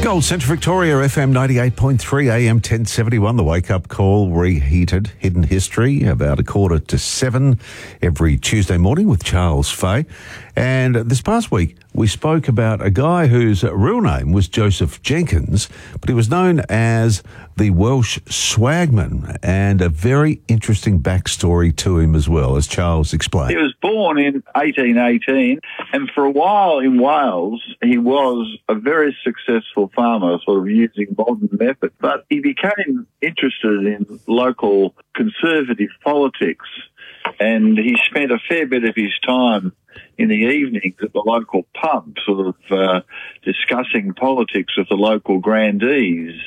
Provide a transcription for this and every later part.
Gold Centre Victoria, FM 98.3, AM 1071, the wake-up call, reheated, hidden history, about 6:45 every Tuesday morning with Charles Fay. And this past week, we spoke about a guy whose real name was Joseph Jenkins, but he was known as the Welsh Swagman, and a very interesting backstory to him as well, as Charles explained. He was born in 1818, and for a while in Wales, he was a very successful farmer, sort of using modern methods. But he became interested in local conservative politics, and he spent a fair bit of his time in the evenings at the local pub, sort of discussing politics with the local grandees,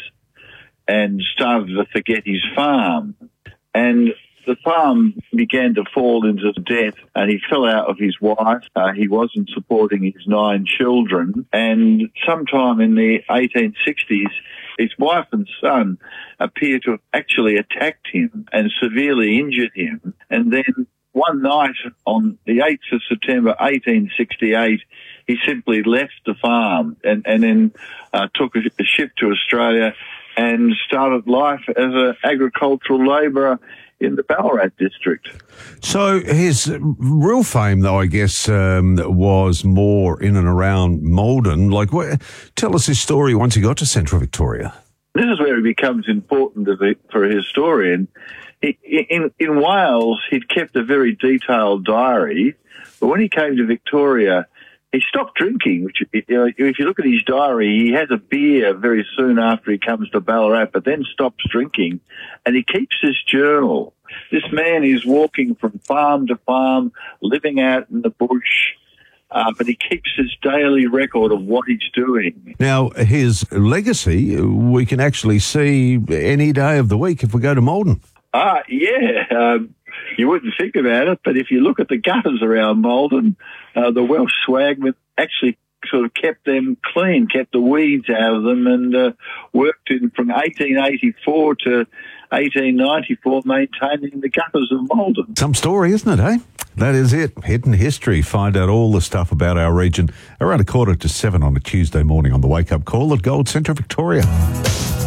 and started to forget his farm. And the farm began to fall into debt, and he fell out with his wife. He wasn't supporting his 9 children. And sometime in the 1860s, his wife and son appear to have actually attacked him and severely injured him. And then one night on the 8th of September 1868, he simply left the farm and then took a ship to Australia and started life as an agricultural labourer in the Ballarat district. So his real fame, though, I guess, was more in and around Maldon. Tell us his story once he got to Central Victoria. This is where it becomes important for a historian. In Wales, he'd kept a very detailed diary, but when he came to Victoria, he stopped drinking, which, if you look at his diary, he has a beer very soon after he comes to Ballarat, but then stops drinking, and he keeps his journal. This man is walking from farm to farm, living out in the bush, but he keeps his daily record of what he's doing. Now, his legacy, we can actually see any day of the week if we go to Maldon. You wouldn't think about it, but if you look at the gutters around Maldon, the Welsh Swagman actually sort of kept them clean, kept the weeds out of them, and worked in from 1884 to 1894 maintaining the gutters of Maldon. Some story, isn't it, eh? That is it. Hidden history. Find out all the stuff about our region around 6:45 on a Tuesday morning on the Wake Up Call at Gold Centre Victoria.